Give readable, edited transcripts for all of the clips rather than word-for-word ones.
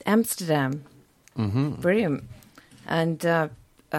Amsterdam. Mm-hmm. Brilliant. And have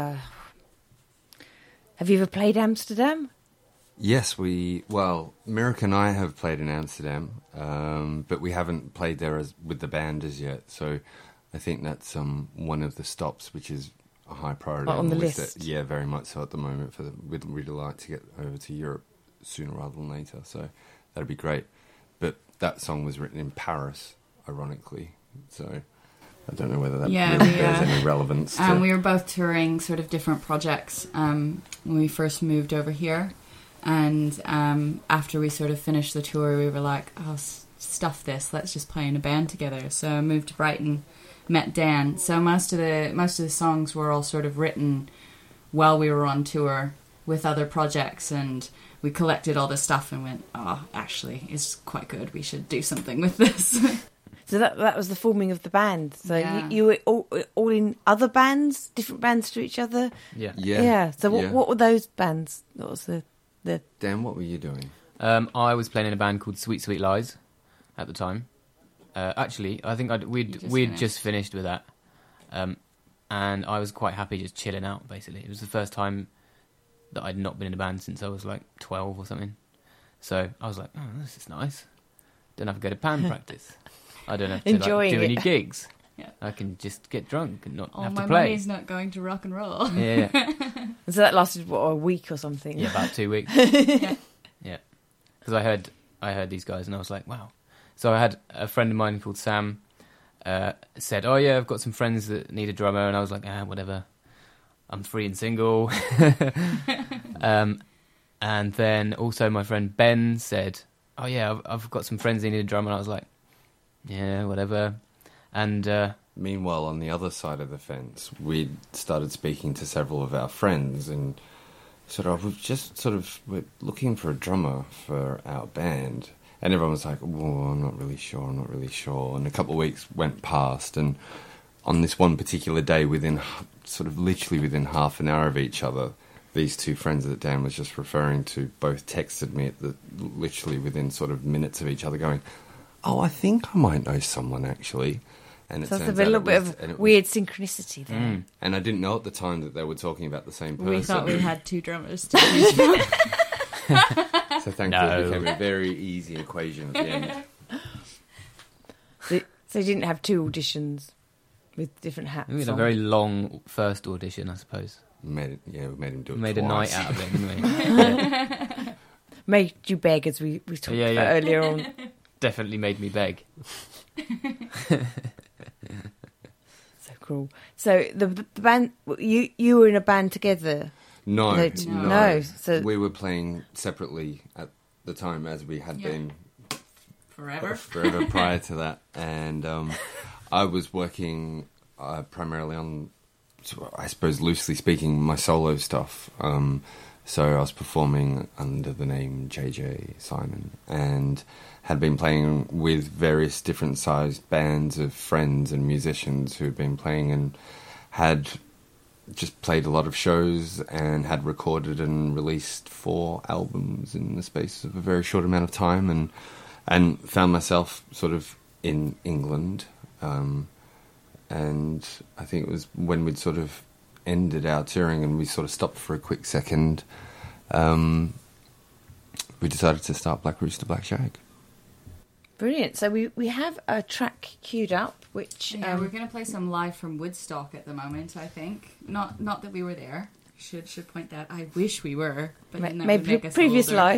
you ever played Amsterdam? Yes, Mirek and I have played in Amsterdam, but we haven't played there with the band as yet. So I think that's one of the stops, which is a high priority on the list. Yeah, very much so at the moment. We'd really like to get over to Europe sooner rather than later. So that'd be great. But that song was written in Paris, ironically. So I don't know whether that bears any relevance. We were both touring sort of different projects when we first moved over here. And after we sort of finished the tour, we were like, oh, stuff this, let's just play in a band together. So I moved to Brighton, met Dan. So most of the songs were all sort of written while we were on tour with other projects, and we collected all this stuff and went, oh, actually, it's quite good. We should do something with this. So that was the forming of the band. So Yeah. you were all in other bands, different bands to each other? Yeah. So what were those bands? What was the... Dan, what were you doing? I was playing in a band called Sweet Sweet Lies at the time. Actually, I think we'd just finished with that. And I was quite happy just chilling out, basically. It was the first time that I'd not been in a band since I was like 12 or something. So I was like, oh, this is nice. Don't have to go to band practice. I don't have to do any gigs. Yeah. I can just get drunk and not have my to play. money's not going to rock and roll. Yeah. So that lasted, a week or something? Yeah, about 2 weeks. Yeah. Because I heard these guys and I was like, wow. So I had a friend of mine called Sam said, oh yeah, I've got some friends that need a drummer. And I was like, whatever. I'm free and single. And then also my friend Ben said, oh yeah, I've got some friends that need a drummer. And I was like, yeah, whatever. And meanwhile, on the other side of the fence, we'd started speaking to several of our friends, and we're looking for a drummer for our band. And everyone was like, oh, I'm not really sure. And a couple of weeks went past, and on this one particular day, literally within half an hour of each other, these two friends that Dan was just referring to both texted me literally within sort of minutes of each other going, oh, I think I might know someone actually. And so there's a little bit of weird synchronicity there. Mm. And I didn't know at the time that they were talking about the same person. We thought we had two drummers to choose from. So thankfully it became a very easy equation at the end. So you didn't have two auditions with different hats we had a very long first audition, I suppose. We made him do it Made twice. a night out of it, didn't we? Yeah. Made you beg, as we talked about earlier on. Definitely made me beg. So cruel. So the band, you were in a band together? No. So we were playing separately at the time, as we had been forever prior to that. And I was working primarily on, I suppose, loosely speaking, my solo stuff. So I was performing under the name JJ Simon, and had been playing with various different sized bands of friends and musicians who had been playing, and had just played a lot of shows, and had recorded and released 4 albums in the space of a very short amount of time, and found myself sort of in England. And I think it was when we'd sort of ended our touring and we sort of stopped for a quick second, we decided to start Black Rooster Black Shag. Brilliant. So we have a track queued up, which... we're going to play some live from Woodstock at the moment, I think. Not that we were there. Should point that. I wish we were, but maybe previous live.